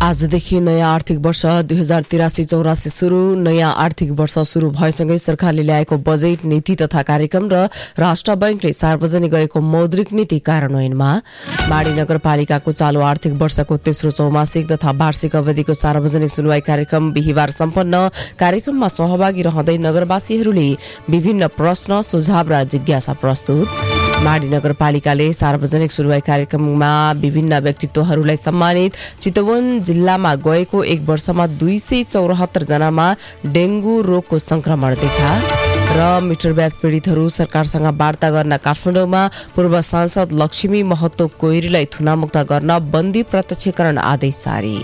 आजदेखि नयाँ आर्थिक वर्ष 2083-84 सुरु। नयाँ आर्थिक वर्ष सुरु भएसँगै सरकारले ल्याएको बजेट नीति तथा कार्यक्रम र राष्ट्र बैंकले सार्वजनिक गरेको मौद्रिक नीति कार्यान्वयनमा। माडी नगरपालिकाको चालू आर्थिक वर्षको तेस्रो चौमासिक तथा वार्षिक अवधिको सार्वजनिक सुनवाई कार्यक्रम बिहिबार सम्पन्न। कार्यक्रममा सहभागी रहँदै नगरवासीहरूले विभिन्न प्रश्न, सुझाव र जिज्ञासा प्रस्तुत। माडी नगरपालिकाले सार्वजनिक सुनवाई कार्यक्रममा विभिन्न व्यक्तित्वहरूलाई सम्मानित। चितवन जिल्लामा गएको एक वर्षमा 274 जनामा डेंगू रोगको संक्रमण देखा र मिटर ब्याज पीडितहरू सरकारसँग वार्ता गर्न काठमाडौँमा। पूर्व सांसद लक्ष्मी महतो कोइरीलाई थुनामुक्त गर्न बन्दी प्रत्यक्षकरण आदेश जारी।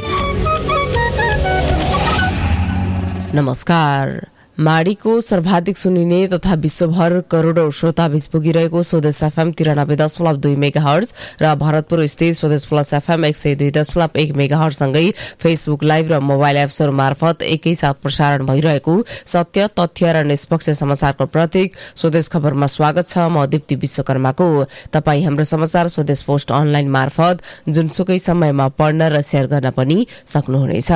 नमस्कार। माडीको सर्वाधिक सुनिने तथा विश्वभर करोडौं श्रोता बीच पुगिरहेको स्वदेश एफएम 93.2 मेगाहर्ज र भरतपुर स्थित स्वदेश प्लस एफएम 102.1 मेगाहर्ज सँगै फेसबुक लाइभ र मोबाइल एप्सहरू मार्फत एकैसाथ प्रसारण भइरहेको सत्य, तथ्य र निष्पक्ष समाचारको प्रतीक स्वदेश खबरमा स्वागत छ। म दीप्ति विश्वकर्माको। तपाई हाम्रो समाचार स्वदेश पोस्ट अनलाइन मार्फत जुनसुकै समयमा पढ्न र शेयर गर्न पनि सक्नुहुनेछ।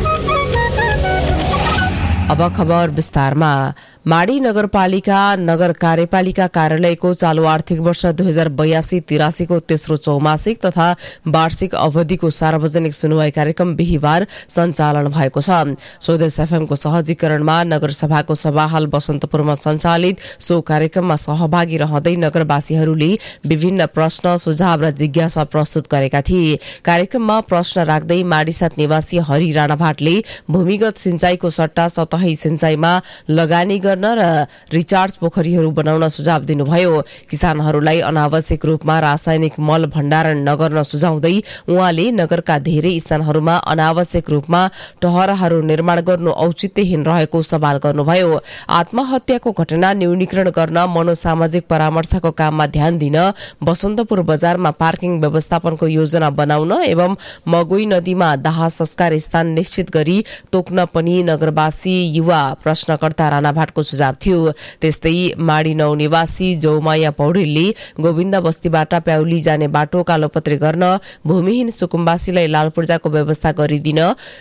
अब खबर विस्तारमा। माडी नगरपालिका नगर कार्यपालिका कार्यालयको चालू आर्थिक वर्ष 2082-83 को तेस्रो चौमासिक तथा वार्षिक अवधिको सार्वजनिक सुनवाई कार्यक्रम बिहिबार सञ्चालन भएको छ। स्वदेश एफएमको सहजीकरणमा नगरसभाको सभाहाल बसन्तपुरमा सञ्चालित सो कार्यक्रममा सहभागी रहँदै नगरवासीहरूले विभिन्न प्रश्न, सुझाव र जिज्ञासा प्रस्तुत गरेका थिए। कार्यक्रममा प्रश्न राख्दै माडीसात निवासी हरि राणाभाटले भूमिगत सिंचाईको सट्टा सतही सिंचाईमा लगानी गर्न र रिचार्ज पोखरीहरू बनाउन सुझाव दिनुभयो। किसानहरूलाई अनावश्यक रूपमा रासायनिक मल भण्डारण नगर्न सुझाउँदै उहाँले नगरका धेरै स्थानहरूमा अनावश्यक रूपमा टहराहरू निर्माण गर्नु औचित्यहीन रहेको सवाल गर्नुभयो। आत्महत्याको घटना न्यूनीकरण गर्न मनोसामाजिक परामर्शको काममा ध्यान दिन, बसन्तपुर बजारमा पार्किङ व्यवस्थापनको योजना बनाउन एवं मगुई नदीमा दाह संस्कार स्थान निश्चित गरी तोक्न पनि नगरवासी युवा प्रश्नकर्ता राणाभाटको सुझाव थियो। त्यस्तै माडी 9 निवासी जौमाया पौडेलले गोविन्द बस्तीबाट प्याउली जाने बाटो कालोपत्रे गर्न, भूमिहीन सुकुम्बासीलाई लाल पूर्जाको व्यवस्था गरिदिन,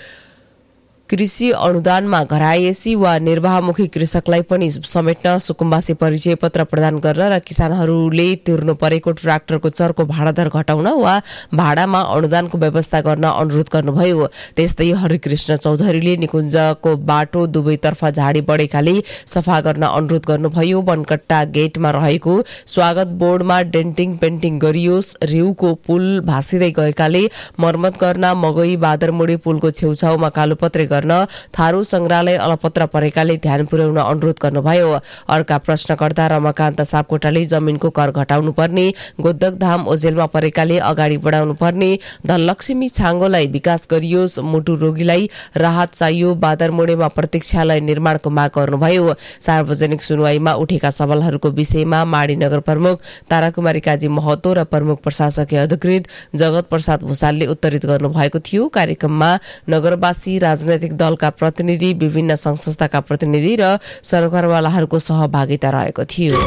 कृषि अनुदानमा घरायसी वा निर्वाहमुखी कृषकलाई पनि समेट्न, सुकुम्बासी परिचय पत्र प्रदान गर्न र किसानहरूले तिर्नु परेको ट्र्याक्टरको चरको भाडादर घटाउन वा भाडामा अनुदानको व्यवस्था गर्न अनुरोध गर्नुभयो। त्यस्तै हरिकृष्ण चौधरीले निकुञ्जको बाटो दुवैतर्फ झाडी बढेकाले सफा गर्न अनुरोध गर्नुभयो। बनकट्टा गेटमा रहेको स्वागत बोर्डमा डेन्टिङ पेन्टिङ गरियोस्, रिउको पुल भासिँदै गएकाले मर्मत गर्न, मगई बादरमुडी पुलको छेउछाउमा कालोपत्रे गर्न, थारू संग्रहालय अलपत्र परेकाले ध्यान पुर्याउन अनुरोध गर्नुभयो। अर्का प्रश्नकर्ता रमाकान्त सापकोटाले जमिनको कर घटाउनु पर्ने, गोदक धाम ओझेलमा परेकाले अगाडि बढाउनु पर्ने, धनलक्ष्मी छाङ्गोलाई विकास गरियोस्, मुटु रोगीलाई राहत चाहियो, बादरमुडेमा प्रतीक्षालय निर्माणको माग गर्नुभयो। सार्वजनिक सुनवाईमा उठेका सवालहरूको विषयमा माडी नगर प्रमुख ताराकुमारी काजी महतो र प्रमुख प्रशासकीय अधिकृत जगत प्रसाद भूषालले उत्तरित गर्नुभएको थियो। कार्यक्रममा नगरवासी, राजनैतिक दलका प्रतिनिधि, विभिन्न संघ संस्थाका प्रतिनिधि र सरकारवालाहरूको सहभागिता रहेको थियो।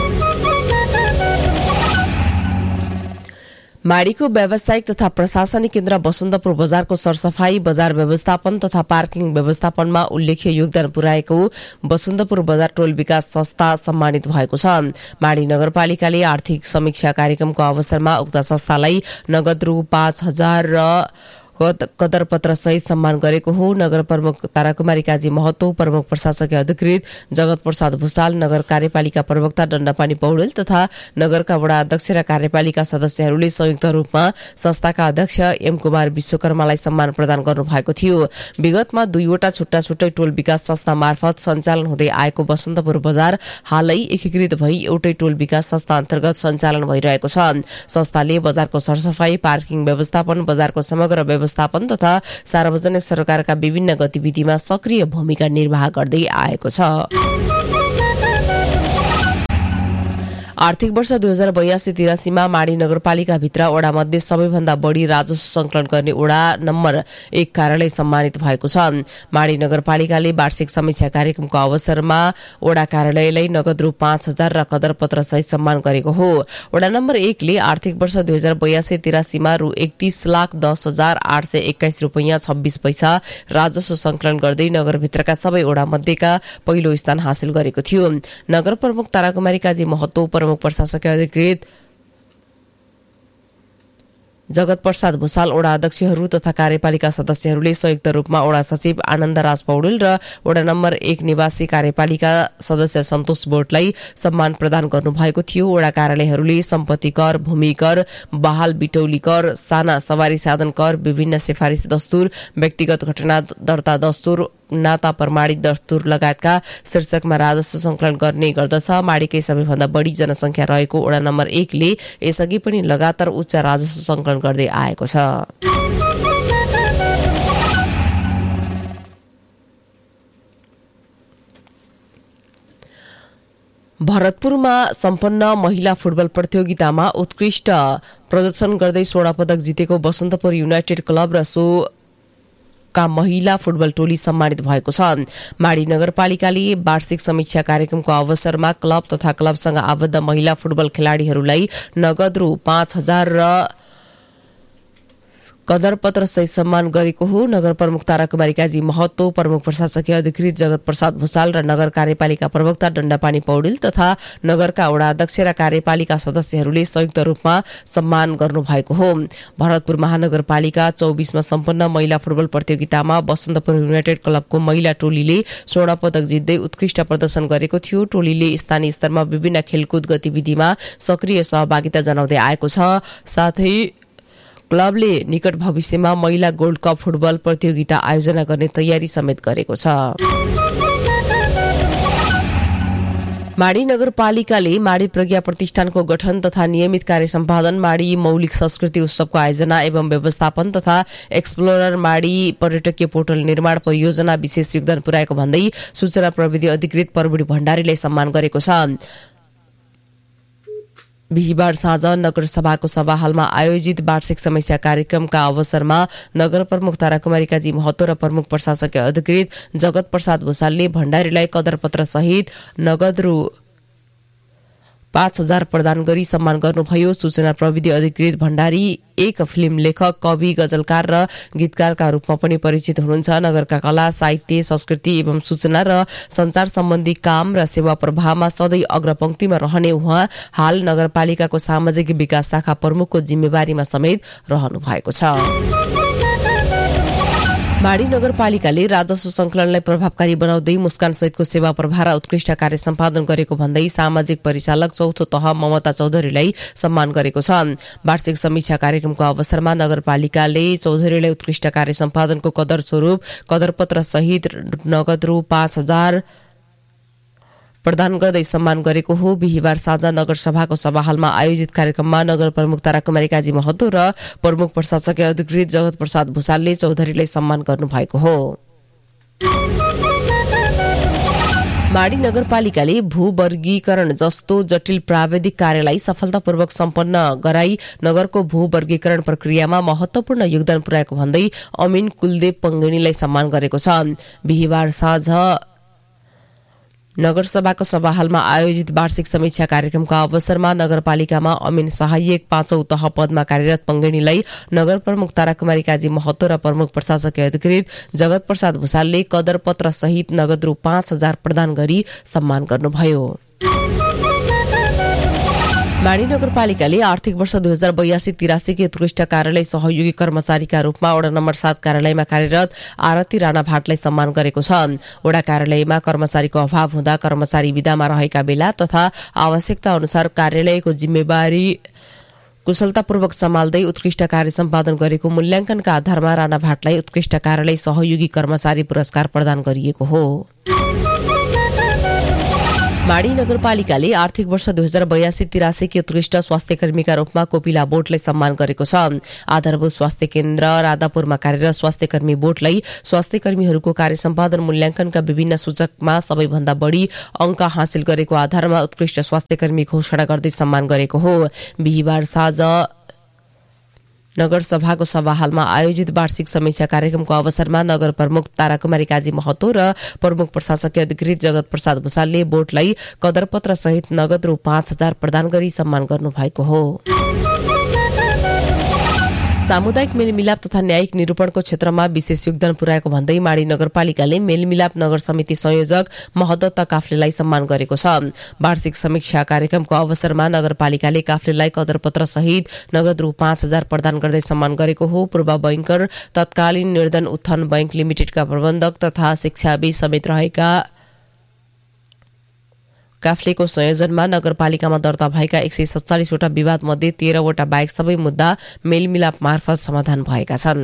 माडीको व्यावसायिक तथा प्रशासनिक केन्द्र बसन्तपुर बजारको सरसफाई, बजार व्यवस्थापन तथा पार्किङ व्यवस्थापनमा उल्लेख्य योगदान पुर्याएको बसन्तपुर बजार टोल विकास संस्था सम्मानित भएको छ। माडी नगरपालिकाले आर्थिक समीक्षा कार्यक्रमको अवसरमा उक्त संस्थालाई नगद रु 5,000 र कदरपत्र सहित सम्मान गरेको हो। नगर प्रमुख ताराकुमारी काजी महतो, प्रमुख प्रशासकीय अधिकृत जगत प्रसाद भूषाल, नगर कार्यपालिका प्रवक्ता दण्डपानी पौडेल तथा नगरका वडा अध्यक्ष र कार्यपालिका सदस्यहरूले संयुक्त रूपमा संस्थाका अध्यक्ष एम कुमार विश्वकर्मालाई सम्मान प्रदान गर्नुभएको थियो। विगतमा 2वटा छुट्टा छुट्टै टोल विकास संस्था मार्फत सञ्चालन हुँदै आएको बसन्तपुर बजार हालै एकीकृत भई एउटै टोल विकास संस्था अन्तर्गत सञ्चालन भइरहेको छ। संस्थाले बजारको सरसफाई, पार्किङ व्यवस्थापन, बजारको समग्र व्यवस्थापन तथा सार्वजनिक सरकारका विभिन्न गतिविधिमा सक्रिय भूमिका निर्वाह गर्दै आएको छ। आर्थिक वर्ष 2082-83 मा माडी नगरपालिकाभित्र वडामध्ये सबैभन्दा बढी राजस्व सङ्कलन गर्ने वडा नम्बर 1 कार्यालय सम्मानित भएको छ। माडी नगरपालिकाले वार्षिक समीक्षा कार्यक्रमको अवसरमा वडा कार्यालयलाई नगद रु 5,000 र कदरपत्र सहित सम्मान गरेको हो। वडा नम्बर 1 ले आर्थिक वर्ष 2082-83 मा रु 31,10,821 रुपैयाँ 26 पैसा राजस्व सङ्कलन गर्दै नगरभित्रका सबै वडा मध्येका पहिलो स्थान हासिल गरेको थियो। नगर प्रमुख ताराकुमारी काजी महतो, प्रमुख प्रशासकीय अधिकृत जगत प्रसाद भूषाल, वडा अध्यक्षहरू तथा कार्यपालिका सदस्यहरूले संयुक्त रूपमा वडा सचिव आनन्दराज पौडेल र वडा नम्बर 1 निवासी कार्यपालिका सदस्य सन्तोष बोटलाई सम्मान प्रदान गर्नुभएको थियो। वडा कार्यालयहरूले सम्पत्ति कर, भूमि कर, बहाल बिटौली कर, साना सवारी साधन कर, विभिन्न सिफारिस दस्तुर, व्यक्तिगत घटना दर्ता दस्तुर, नाता प्रमाणित दस्तुर लगायतका शीर्षकमा राजस्व सङ्कलन गर्ने गर्दछ। माडीकै सबैभन्दा बढी जनसङ्ख्या रहेको वडा नम्बर 1 ले यसअघि पनि लगातार उच्च राजस्व सङ्कलन गर्दै आएको छ। भरतपुरमा सम्पन्न महिला फुटबल प्रतियोगितामा उत्कृष्ट प्रदर्शन गर्दै स्वर्ण पदक जितेको बसन्तपुर युनाइटेड क्लब र सो का महिला फुटबल टोली सम्मानित भएको छ। माडी नगरपालिकाले वार्षिक समीक्षा कार्यक्रमको अवसरमा क्लब तथा क्लबसँग आबद्ध महिला फुटबल खेलाडीहरूलाई नगद रु 5,000 र कदरपत्र सहित सम्मान गरेको हो। नगर प्रमुख ताराकुमारी काजी महतो, प्रमुख प्रशासकीय अधिकृत जगत प्रसाद भूषाल र नगर कार्यपालिका प्रवक्ता दण्डपानी पौडेल तथा नगरका वडा अध्यक्ष र कार्यपालिका सदस्यहरूले संयुक्त रूपमा सम्मान गर्नुभएको हो। भरतपुर महानगरपालिका 24 मा सम्पन्न महिला फुटबल प्रतियोगितामा बसन्तपुर युनाइटेड क्लबको महिला टोलीले स्वर्ण पदक जित्दै उत्कृष्ट प्रदर्शन गरेको थियो। टोलीले स्थानीय स्तरमा विभिन्न खेलकुद गतिविधिमा सक्रिय सहभागिता जनाउँदै आएको छ। साथै क्लबले निकट भविष्यमा महिला गोल्ड कप फुटबल प्रतियोगिता आयोजना गर्ने तयारी समेत गरेको छ। माडी नगरपालिकाले माडी प्रज्ञा प्रतिष्ठानको गठन तथा नियमित कार्य सम्पादन, माडी मौलिक संस्कृति उत्सवको आयोजना एवं व्यवस्थापन तथा एक्सप्लोरर माडी पर्यटकीय पोर्टल निर्माण परियोजना विशेष योगदान पुर्याएको भन्दै सूचना प्रविधि अधिकृत प्रवीण भण्डारीलाई सम्मान गरेको छ। बिहिबार साँझ नगरसभाको सभा हलमा आयोजित वार्षिक समीक्षा कार्यक्रमका अवसरमा नगर प्रमुख ताराकुमारी काजी महतो र प्रमुख प्रशासकीय अधिकृत जगत प्रसाद भूषालले भण्डारीलाई कदरपत्र सहित नगद रु 5,000 प्रदान गरी सम्मान गर्नुभयो। सूचना प्रविधि अधिकृत भण्डारी एक फिल्म लेखक, कवि, गजलकार र गीतकारका रूपमा पनि परिचित हुनुहुन्छ। नगरका कला, साहित्य, संस्कृति एवं सूचना र सञ्चार सम्बन्धी काम र सेवा प्रवाहमा सधैँ अग्रपंक्तिमा रहने उहाँ हाल नगरपालिकाको सामाजिक विकास शाखा प्रमुखको जिम्मेवारीमा समेत रहनु भएको छ। माडी नगरपालिकाले राजस्व सङ्कलनलाई प्रभावकारी बनाउँदै मुस्कान सहितको सेवा प्रवाह र उत्कृष्ट कार्य सम्पादन गरेको भन्दै सामाजिक परिचालक चौथो तह ममता चौधरीलाई सम्मान गरेको छ। वार्षिक समीक्षा कार्यक्रमको अवसरमा नगरपालिकाले चौधरीलाई उत्कृष्ट कार्य सम्पादनको कदर स्वरूप कदरपत्र सहित नगद रु 5,000 प्रदान गर्दै सम्मान गरेको हो। बिहिबार साँझ नगरसभाको सभाहालमा आयोजित कार्यक्रममा नगर प्रमुख ताराकुमारी काजी महतो र प्रमुख प्रशासकीय अधिकृत जगत प्रसाद भूषालले चौधरीलाई सम्मान गर्नुभएको हो। माडी नगरपालिकाले भूवर्गीकरण जस्तो जटिल प्राविधिक कार्यलाई सफलतापूर्वक सम्पन्न गराई नगरको भूवर्गीकरण प्रक्रियामा महत्वपूर्ण योगदान पुर्याएको भन्दै अमिन कुलदेव पंगेनीलाई सम्मान गरेको छ। बिहिबार साँझ नगरसभाको सभाहालमा आयोजित वार्षिक समीक्षा कार्यक्रमका अवसरमा नगरपालिकामा अमिन सहायक 5औं तह पदमा कार्यरत पंगेनीलाई नगर प्रमुख ताराकुमारी काजी महतो र प्रमुख प्रशासकीय अधिकृत जगत प्रसाद भूषालले कदरपत्र सहित नगद रु 5,000 प्रदान गरी सम्मान गर्नुभयो। माडी नगरपालिकाले आर्थिक वर्ष 2082-83 के उत्कृष्ट कार्यालय सहयोगी कर्मचारीका रूपमा वडा नम्बर 7 कार्यालयमा कार्यरत आरती राणा भाटलाई सम्मान गरेको छ। वडा कार्यालयमा कर्मचारीको अभाव हुँदा कर्मचारी विदामा रहेका बेला तथा आवश्यकता अनुसार कार्यालयको जिम्मेवारी कुशलतापूर्वक सम्हाल्दै उत्कृष्ट कार्य सम्पादन गरेको मूल्याङ्कनका आधारमा राणा भाटलाई उत्कृष्ट कार्यालय सहयोगी कर्मचारी पुरस्कार प्रदान गरिएको हो। माडी नगरपालिकाले आर्थिक वर्ष 2082-83 की उत्कृष्ट स्वास्थ्य कर्मीका रूपमा कोपिला बोटलाई सम्मान गरेको छ। आधारभूत स्वास्थ्य केन्द्र राधापुरमा कार्यरत स्वास्थ्य कर्मी बोटलाई स्वास्थ्य कर्मीहरूको कार्य सम्पादन मूल्याङ्कनका विभिन्न सूचकमा सबैभन्दा बढी अंक हासिल गरेको आधारमा उत्कृष्ट स्वास्थ्य कर्मी घोषणा गर्दै सम्मान गरेको हो। बिहिबार साँझ नगरसभाको सभाहालमा आयोजित वार्षिक समीक्षा कार्यक्रमको अवसरमा नगर प्रमुख ताराकुमारी काजी महतो र प्रमुख प्रशासकीय अधिकृत जगत प्रसाद भूषालले बोर्डलाई कदरपत्र सहित नगद रु 5,000 प्रदान गरी सम्मान गर्नुभएको हो। सामुदायिक मेलमिलाप तथा न्यायिक निरूपणको क्षेत्रमा विशेष योगदान पुर्याएको भन्दै माडी नगरपालिकाले मेलमिलाप नगर समिति संयोजक महदत्त काफ्लेलाई सम्मान गरेको छ। वार्षिक समीक्षा कार्यक्रमको अवसरमा नगरपालिकाले काफ्लेलाई कदरपत्र सहित नगद रु 5,000 प्रदान गर्दै सम्मान गरेको हो। पूर्व बैंकर तत्कालीन निर्धन उत्थान बैंक लिमिटेडका प्रबन्धक तथा शिक्षाविद समेत रहेका काफ्लेको संयोजनमा नगरपालिकामा दर्ता भएका 147 वटा विवाद मध्ये 13 वटा बाहेक सबै मुद्दा मेलमिलाप मार्फत समाधान भएका छन्।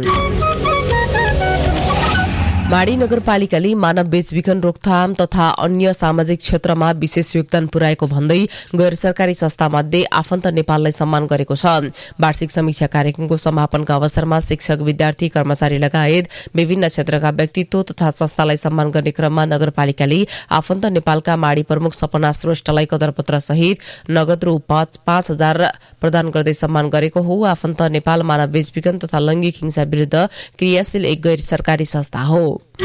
माडी नगरपालिकाले मानव बेचबिखन रोकथाम तथा अन्य सामाजिक क्षेत्रमा विशेष योगदान पुर्याएको भन्दै गैर सरकारी संस्थामध्ये आफन्त नेपाललाई सम्मान गरेको छ। वार्षिक समीक्षा कार्यक्रमको समापनका अवसरमा शिक्षक, विद्यार्थी, कर्मचारी लगायत विभिन्न क्षेत्रका व्यक्तित्व तथा संस्थालाई सम्मान गर्ने क्रममा नगरपालिकाले आफन्त नेपालका माडी प्रमुख सपना श्रेष्ठलाई कदरपत्र सहित नगद रु 5,000 प्रदान गर्दै सम्मान गरेको हो। आफन्त नेपाल मानव बेचबिखन तथा लैंगिक हिंसा विरुद्ध क्रियाशील एक गैर सरकारी संस्था हो।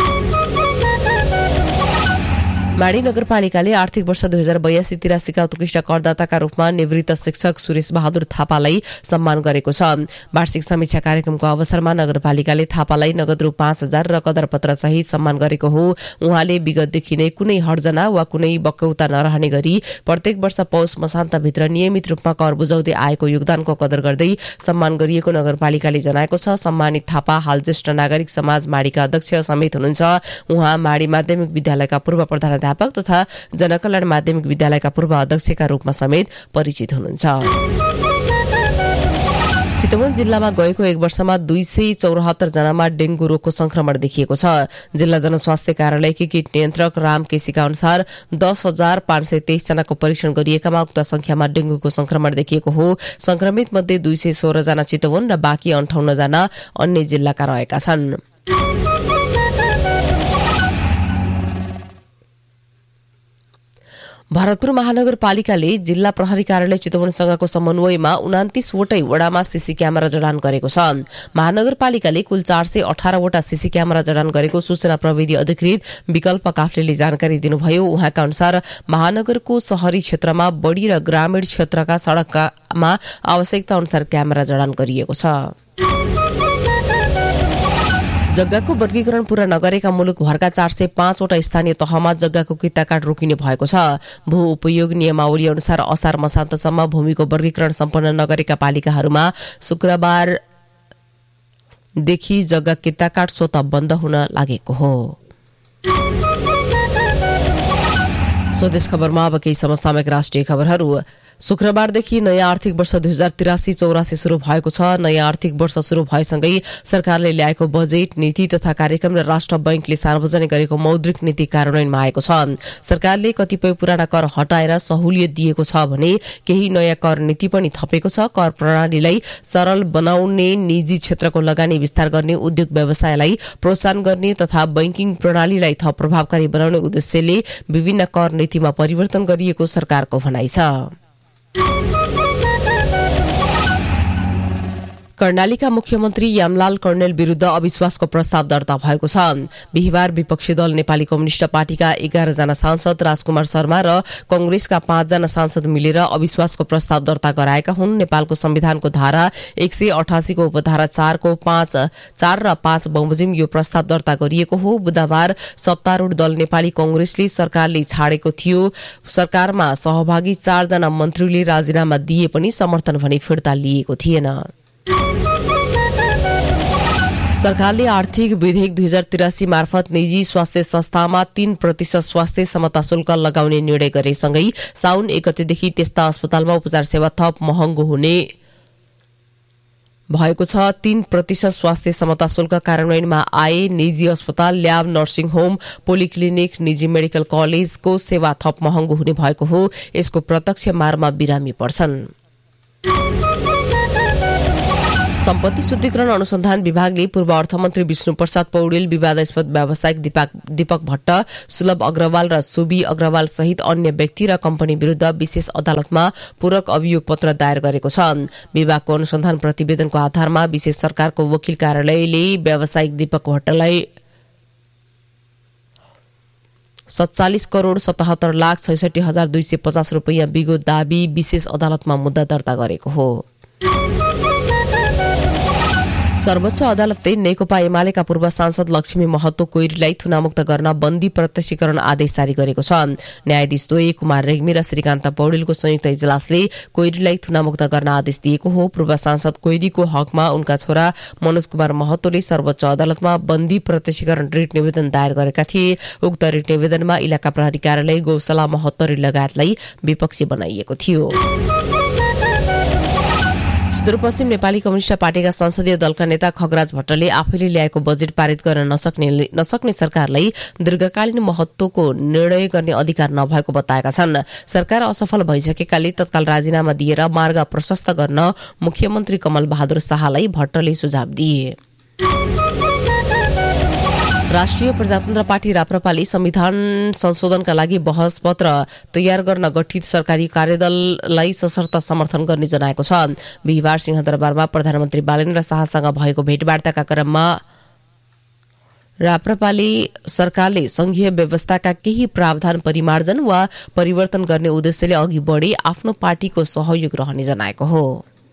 माडी नगरपालिकाले आर्थिक वर्ष 2082-83 का उत्कृष्ट करदाताका रूपमा निवृत्त शिक्षक सुरेश बहादुर थापालाई सम्मान गरेको छ। वार्षिक समीक्षा कार्यक्रमको अवसरमा नगरपालिकाले थापालाई नगद रु 5,000 र कदरपत्र सहित सम्मान गरेको हो। उहाँले विगतदेखि नै कुनै हर्जना वा कुनै बक्यौता नरहने गरी प्रत्येक वर्ष पौष मसान्तभित्र नियमित रूपमा कर बुझाउँदै आएको योगदानको कदर गर्दै सम्मान गरिएको नगरपालिकाले जनाएको छ। सम्मानित थापा हाल ज्येष्ठ नागरिक समाज माडीका अध्यक्ष समेत हुनुहुन्छ। उहाँ माडी माध्यमिक विद्यालयका पूर्व प्रधानाध्यापक तथा जनकल्याण माध्यमिक विद्यालयका पूर्व अध्यक्षका रूपमा समेत परिचित हुनुहुन्छ। चितवन जिल्लामा गएको एक वर्षमा 274 जनामा डेंगू रोगको संक्रमण देखिएको छ। जिल्ला जनस्वास्थ्य कार्यालयकी कीट नियन्त्रक राम केसीका अनुसार 10,523 जनाको परीक्षण गरिएकामा उक्त संख्यामा डेंगूको संक्रमण देखिएको हो। संक्रमित मध्ये 216 जना चितवन र बाँकी 58 जना अन्य जिल्लाका रहेका छन्। भरतपुर महानगरपालिकाले जिल्ला प्रहरी कार्यालय चितवनसँगको समन्वयमा 29 वटै वडामा सीसी क्यामेरा जडान गरेको छ। महानगरपालिकाले कुल 418 वटा सीसी क्यामेरा जडान गरेको सूचना प्रविधि अधिकृत विकल्प काफ्लेले जानकारी दिनुभयो। उहाँका अनुसार महानगरको शहरी क्षेत्रमा बढी र ग्रामीण क्षेत्रका सड़कमा आवश्यकता अनुसार क्यामेरा जडान गरिएको छ। जग्गाको वर्गीकरण पूरा नगरेका मुलुकभरका 405 वटा स्थानीय तहमा जग्गाको किताकाट रोकिने भएको छ। भू उपयोग नियमावली अनुसार असार मसान्तसम्म भूमिको वर्गीकरण सम्पन्न नगरेका पालिकाहरूमा शुक्रबारदेखि जग्गा किताकाट स्वत बन्द हुन लागेको हो। स्वदेश खबरमा अब केही समसामयिक राष्ट्रिय खबरहरू। शुक्रबारदेखि नयाँ आर्थिक वर्ष 2083-84 शुरू भएको छ। नयाँ आर्थिक वर्ष शुरू भएसँगै सरकारले ल्याएको बजेट, नीति तथा कार्यक्रम र राष्ट्र बैंकले सार्वजनिक गरेको मौद्रिक नीति कार्यान्वयनमा आएको छ। सरकारले कतिपय पुराना कर हटाएर सहुलियत दिएको छ भने केही नयाँ कर नीति पनि थपेको छ। कर प्रणालीलाई सरल बनाउने, निजी क्षेत्रको लगानी विस्तार गर्ने, उद्योग व्यवसायलाई प्रोत्साहन गर्ने तथा बैंकिङ प्रणालीलाई थप प्रभावकारी बनाउने उद्देश्यले विभिन्न कर नीतिमा परिवर्तन गरिएको सरकारको भनाइ छ। कर्णालीका मुख्यमन्त्री यामलाल कर्णेल विरुद्ध अविश्वासको प्रस्ताव दर्ता भएको छ। बिहिबार विपक्षी दल नेपाली कम्युनिष्ट पार्टीका 11 जना सांसद, राजकुमार शर्मा र कंग्रेसका 5 जना सांसद मिलेर अविश्वासको प्रस्ताव दर्ता गराएका हुन्। नेपालको संविधानको धारा 188 को उपधारा 4 र 5 बमोजिम यो प्रस्ताव दर्ता गरिएको हो। बुधबार सत्तारूढ दल नेपाली कंग्रेसले सरकारले छाडेको थियो। सरकारमा सहभागी 4 जना मन्त्रीले राजीनामा दिए पनि समर्थन भने फिर्ता लिएको थिएन। सरकारले आर्थिक विधेयक 2083 मार्फत निजी स्वास्थ्य संस्थामा 3% स्वास्थ्य समता शुल्क लगाउने निर्णय गरेसँगै साउन 1 गतेदेखि त्यस्ता अस्पतालमा उपचार सेवा थप महँगो हुने भएको छ। 3% स्वास्थ्य समता शुल्क कार्यान्वयनमा आए निजी अस्पताल, ल्याब, नर्सिङ होम, पोलिक्लिनिक, निजी मेडिकल कलेजको सेवा थप महँगो हुने भएको हो। यसको प्रत्यक्ष मारमा बिरामी पर्छन्। सम्पत्ति शुद्धिकरण अनुसन्धान विभागले पूर्व अर्थमन्त्री विष्णुप्रसाद पौडेल, विवादास्पद व्यावसायिक दीपक भट्ट, सुलभ अग्रवाल र सुबी अग्रवाल सहित अन्य व्यक्ति र कम्पनी विरुद्ध विशेष अदालतमा पूरक अभियोग पत्र दायर गरेको छ। विभागको अनुसन्धान प्रतिवेदनको आधारमा विशेष सरकारको वकिल कार्यालयले व्यावसायिक दीपक भट्टलाई 47 करोड 77 लाख 66,250 रुपैयाँ बिगो दाबी विशेष अदालतमा मुद्दा दर्ता गरेको हो। सर्वोच्च अदालतले नेकपा एमालेका पूर्व सांसद लक्ष्मी महतो कोइरीलाई थुनामुक्त गर्न बन्दी प्रत्यक्षीकरण आदेश जारी गरेको छ। न्यायाधीश द्वय कुमार रेग्मी र श्रीकान्त पौडेलको संयुक्त इजलासले कोइरीलाई थुनामुक्त गर्न आदेश दिएको हो। पूर्व सांसद कोइरीको हकमा उनका छोरा मनोज कुमार महतोले सर्वोच्च अदालतमा बन्दी प्रत्यक्षीकरण रिट निवेदन दायर गरेका थिए। उक्त रिट निवेदनमा इलाका प्रहरी कार्यालय, गौशाला, महोत्तरी लगायतलाई विपक्षी बनाइएको थियो। सुदूरपश्चिम नेपाली कम्युनिस्ट पार्टीका संसदीय दलका नेता खगराज भट्टले आफैले ल्याएको बजेट पारित गर्न नसक्ने सरकारलाई दीर्घकालीन महत्वको निर्णय गर्ने अधिकार नभएको बताएका छन्। सरकार असफल भइसकेकाले तत्काल राजीनामा दिएर मार्ग प्रशस्त गर्न मुख्यमन्त्री कमल बहादुर शाहलाई भट्टले सुझाव दिए। राष्ट्रिय प्रजातन्त्र पार्टी राप्रपाले संविधान संशोधनका लागि बहस पत्र तयार गर्न गठित सरकारी कार्यदललाई सशर्त समर्थन गर्ने जनाएको छ। बिहिबार सिंहदरबारमा प्रधानमन्त्री बालेन्द्र शाहसँग भएको भेटवार्ताका क्रममा राप्रपाले सरकारले संघीय व्यवस्थाका केही प्रावधान परिमार्जन वा परिवर्तन गर्ने उद्देश्यले अघि बढे आफ्नो पार्टीको सहयोग रहने जनाएको हो।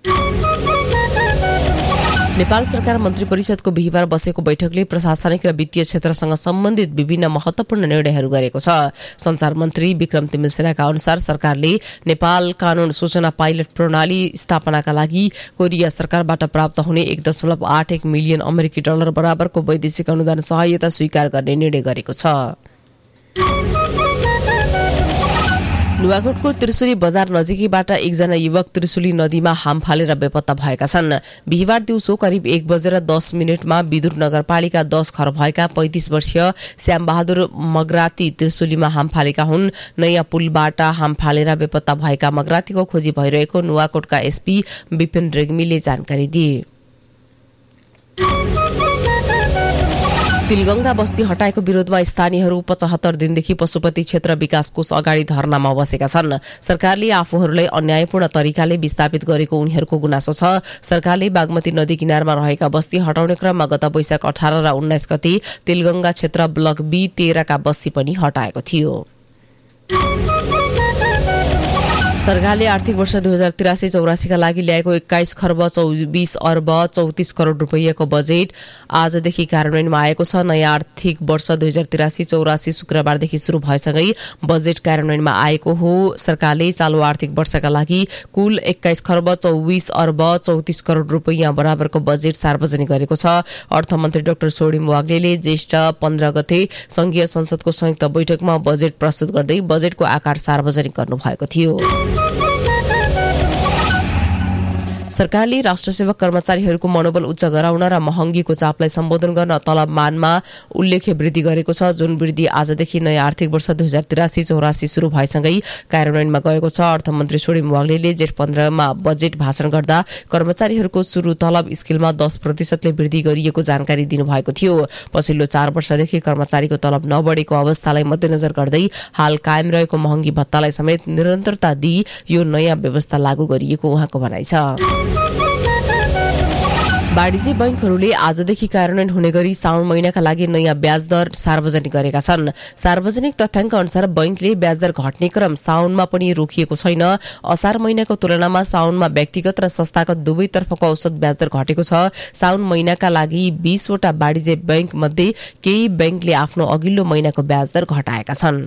नेपाल सरकार मन्त्री परिषदको बिहिबार बसेको बैठकले प्रशासनिक र वित्तीय क्षेत्रसँग सम्बन्धित विभिन्न महत्वपूर्ण निर्णयहरू गरेको छ। संचार मन्त्री विक्रम तिमिलसेनाका अनुसार सरकारले नेपाल कानून सूचना पाइलट प्रणाली स्थापनाका लागि कोरिया सरकारबाट प्राप्त हुने 1.81 मिलियन अमेरिकी डलर बराबरको वैदेशिक अनुदान सहायता स्वीकार गर्ने निर्णय गरेको छ। नुवाकोटको त्रिशुली बजार नजिकैबाट एकजना युवक त्रिशुली नदीमा हाम फालेर बेपत्ता भएका छन्। बिहिबार दिउँसो करिब 1:10 विदुर नगरपालिका 10 घर भएका 35 वर्षीय श्यामबहादुर मगराती त्रिशुलीमा हाम फालेका हुन्। नयाँ पुलबाट हाम फालेर बेपत्ता भएका मगरातीको खोजी भइरहेको नुवाकोटका एसपी विपिन रेग्मीले जानकारी दिए। तिलगंगा बस्ती हटाएको विरोधमा स्थानीयहरू 75 दिनदेखि पशुपति क्षेत्र विकास कोष अगाडि धरनामा बसेका छन्। सरकारले आफूहरूलाई अन्यायपूर्ण तरिकाले विस्थापित गरेको उनीहरूको गुनासो छ। सरकारले बागमती नदी किनारमा रहेका बस्ती हटाउने क्रममा गत वैशाख 18 र 19 गते तिलगंगा क्षेत्र ब्लक बी 13 का बस्ती पनि हटाएको थियो। सरकारले आर्थिक वर्ष 2083-84 का लागि ल्याएको 21 खर्ब 24 अर्ब 34 करोड रुपैयाँको बजेट आजदेखि कार्यान्वयनमा आएको छ। नयाँ आर्थिक वर्ष 2083-84 शुक्रबारदेखि सुरु भएसँगै बजेट कार्यान्वयनमा आएको हो। सरकारले चालु आर्थिक वर्षका लागि कुल 21 खर्ब 24 अर्ब 34 करोड रुपैयाँ बराबरको बजेट सार्वजनिक गरेको छ। अर्थमन्त्री डाक्टर सोडिम वाग्लेले ज्येष्ठ 15 गते संघीय संसदको संयुक्त बैठकमा बजेट प्रस्तुत गर्दै बजेटको आकार सार्वजनिक गर्नुभएको थियो। सरकारले राष्ट्रसेवक कर्मचारीहरूको मनोबल उच्च गराउन र महँगीको चापलाई सम्बोधन गर्न तलब मानमा उल्लेख्य वृद्धि गरेको छ। जुन वृद्धि आजदेखि नयाँ आर्थिक वर्ष 2083-84 सुरु भएसँगै कार्यान्वयनमा गएको छ। अर्थमन्त्री सोडिम वाग्लेले जेठ 15 मा बजेट भाषण गर्दा कर्मचारीहरूको सुरु तलब स्केलमा 10% वृद्धि गरिएको जानकारी दिनुभएको थियो। पछिल्लो 4 वर्षदेखि कर्मचारीको तलब नबढेको अवस्थालाई मध्यनजर गर्दै हाल कायम रहेको महँगी भत्तालाई समेत निरन्तरता दिई यो नयाँ व्यवस्था लागू गरिएको उहाँको भनाइ छ। वाणिज्य बैंकहरूले आजदेखि कार्यान्वयन हुने गरी साउन महिनाका लागि नयाँ ब्याज दर सार्वजनिक गरेका छन्। सार्वजनिक तथ्याङ्क अनुसार बैंकले ब्याज दर घट्ने क्रम साउनमा पनि रोकिएको छैन। असार महिनाको तुलनामा साउनमा व्यक्तिगत र संस्थागत दुवैतर्फको औसत ब्याज दर घटेको छ। साउन महिनाका लागि 20 वटा वाणिज्य बैंक मध्ये केही बैंकले आफ्नो अघिल्लो महिनाको ब्याज दर घटाएका छन्।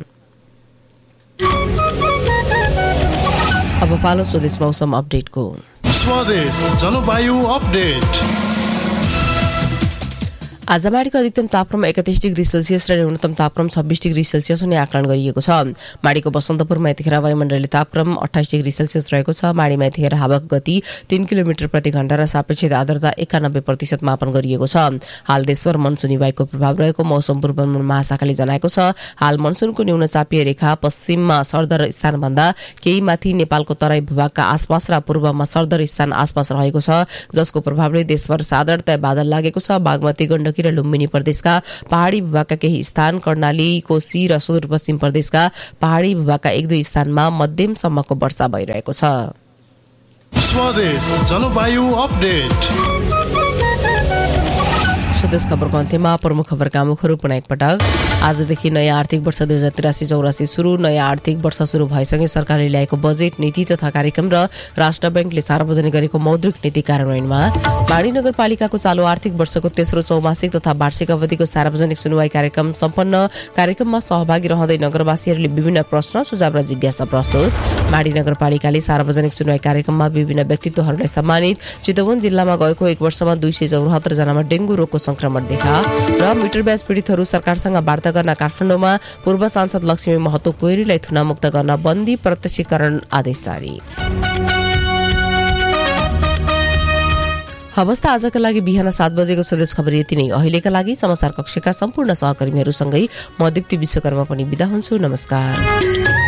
अब पालो स्वदेश मौसम अपडेटको। स्वदेश जलवायु अपडेट। आज माडीको अधिकतम तापक्रम 31 डिग्री सेल्सियस र न्यूनतम तापक्रम 26 डिग्री सेल्सियस हुने आकलन गरिएको छ। माडीको बसन्तपुरमा यतिखेर वायुमण्डलीय तापक्रम 28 डिग्री सेल्सियस रहेको छ। माडीमा यतिखेर हावाको गति 3 किलोमिटर प्रति घण्टा र सापेक्षिक आर्द्रता 91% मापन गरिएको छ। हाल देशभर मनसुनी वायुको प्रभाव रहेको मौसम पूर्वानुमान महाशाखाले जनाएको छ। हाल मनसुनको न्यून चापीय रेखा पश्चिममा सरदर स्थानभन्दा केही माथि नेपालको तराई भूभागका आसपास र पूर्वमा सरदर स्थान आसपास रहेको छ, जसको प्रभावले देशभर साधारणतया बादल लागेको छ। बागमती, गण्डकी र लुम्बिनी प्रदेशका पहाडी भूभागका केही स्थान, कर्णाली, कोशी र सुदूरपश्चिम प्रदेशका पहाडी भूभागका 1-2 स्थानमा मध्यमसम्मको वर्षा भइरहेको छ। स्वदेश जलवायु अपडेट। स्वदेश खबरको अन्त्यमा प्रमुख खबरका मुखहरू पुनः एकपटक। आजदेखि नयाँ आर्थिक वर्ष 2083-84 सुरु। नयाँ आर्थिक वर्ष सुरु भएसँगै सरकारले ल्याएको बजेट, नीति तथा कार्यक्रम र राष्ट्र बैंकले सार्वजनिक गरेको मौद्रिक नीति कार्यान्वयनमा माडी नगरपालिकाको चालु आर्थिक वर्षको तेस्रो चौमासिक तथा वार्षिक अवधिको सार्वजनिक सुनवाई कार्यक्रम सम्पन्न। कार्यक्रममा सहभागी रहँदै नगरवासीहरूले विभिन्न प्रश्न, सुझाव र जिज्ञासा प्रस्तुत। माडी नगरपालिकाले सार्वजनिक सुनवाई कार्यक्रममा विभिन्न व्यक्तित्वहरूलाई सम्मानित। चितवन जिल्लामा गएको 1 वर्षमा 274 जनामा डेंगू रोगको संक्रमण देखा र मिटर ब्याज पीडितहरू सरकारसँग वार्ता गर्न काठमाडौँमा पूर्व सांसद लक्ष्मी महतो कोइरीलाई थुनामुक्त गर्न बन्दी प्रत्यक्षीकरण आदेश जारी। हवस् त आजका लागि बिहान 7 बजेको स्वदेश खबर यति नै। अहिलेका लागि समाचार कक्षका सम्पूर्ण सहकर्मीहरूसँगै म दीप्ति विश्वकर्मा पनि बिदा हुन्छु। नमस्कार।